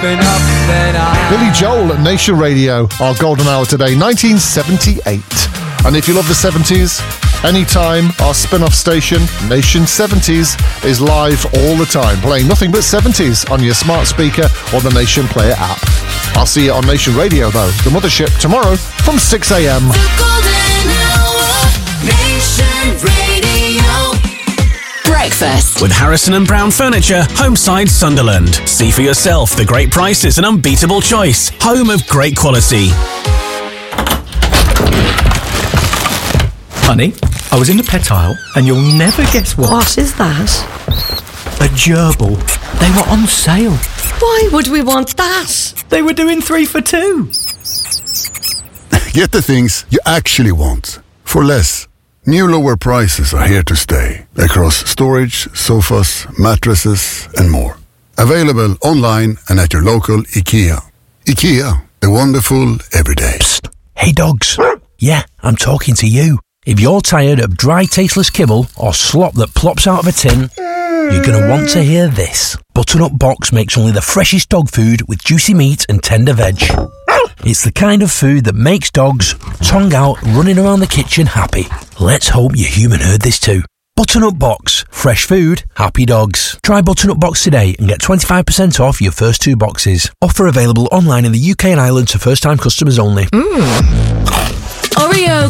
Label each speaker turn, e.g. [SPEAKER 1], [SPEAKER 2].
[SPEAKER 1] Billy Joel at Nation Radio, our golden hour today, 1978. And if you love the 70s, anytime our spin-off station, Nation 70s, is live all the time, playing nothing but 70s on your smart speaker or the Nation Player app. I'll see you on Nation Radio, though, the mothership, tomorrow from 6 a.m.
[SPEAKER 2] The golden hour, Nation Radio. Breakfast
[SPEAKER 3] with Harrison and Brown Furniture, Homeside, Sunderland. See for yourself the great prices and unbeatable choice. Home of great quality.
[SPEAKER 4] Honey, I was in the pet aisle and you'll never guess what.
[SPEAKER 5] What is that?
[SPEAKER 4] A gerbil. They were on sale.
[SPEAKER 5] Why would we want that?
[SPEAKER 4] They were doing 3 for 2.
[SPEAKER 6] Get the things you actually want for less. New lower prices are here to stay across storage, sofas, mattresses and more. Available online and at your local IKEA. IKEA, the wonderful everyday.
[SPEAKER 7] Psst. Hey dogs. Yeah, I'm talking to you. If you're tired of dry, tasteless kibble or slop that plops out of a tin, you're going to want to hear this. Butternut Box makes only the freshest dog food with juicy meat and tender veg. It's the kind of food that makes dogs, tongue out, running around the kitchen happy. Let's hope your human heard this too. Butternut Box. Fresh food, happy dogs. Try Butternut Box today and get 25% off your first 2 boxes. Offer available online in the UK and Ireland to first-time customers only.
[SPEAKER 2] Oreo